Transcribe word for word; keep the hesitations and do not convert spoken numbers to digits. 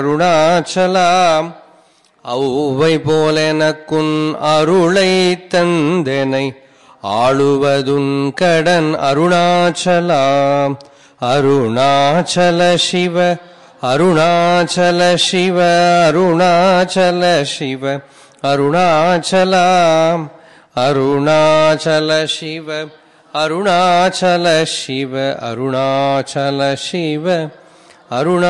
அருணாச்சலாம் ஔவை போலெனக்குன் அருளை தந்தனை ஆளுவதுன் கடன் அருணாச்சலாம். அருணாச்சல சிவ அருணாச்சல சிவ அருணாச்சல சிவ அருணாச்சலாம். அருணாச்சல சிவ அருணாச்சல சிவ அருணாச்சல சிவ அருணா